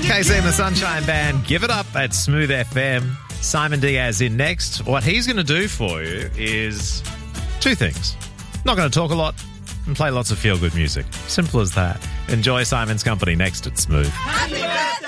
KC and the Sunshine Band, Give It Up at Smooth FM. Simon Diaz in next. What he's going to do for you is two things. Not going to talk a lot and play lots of feel-good music. Simple as that. Enjoy Simon's company next at Smooth. Happy birthday!